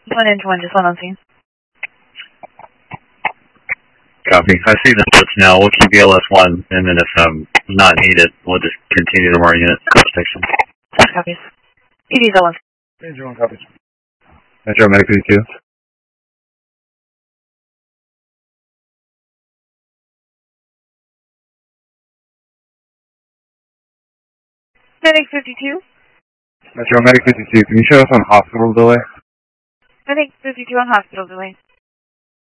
1 into 1, just hold on scene. Copy. I see the notes now. We'll keep BLS-1, and then if not needed, we'll just continue to orient cross-section. Copies. PD's all on. Major 1 copies. Metro Medic 52. Medic 52. Metro Medic 52, can you show us on hospital delay? Medic 52 on hospital delay.